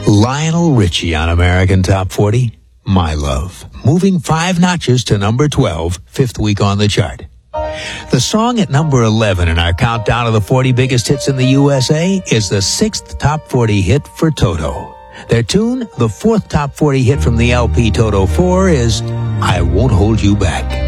Lionel Richie on American Top 40, My Love. Moving 5 notches to number 12, 5th week on the chart. The song at number 11 in our countdown of the 40 biggest hits in the USA is the 6th top 40 hit for Toto. Their tune, the 4th top 40 hit from the LP Toto 4, is I Won't Hold You Back.